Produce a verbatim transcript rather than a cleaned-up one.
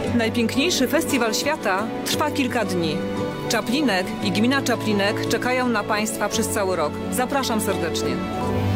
Najpiękniejszy festiwal świata trwa kilka dni. Czaplinek i gmina Czaplinek czekają na Państwa przez cały rok. Zapraszam serdecznie.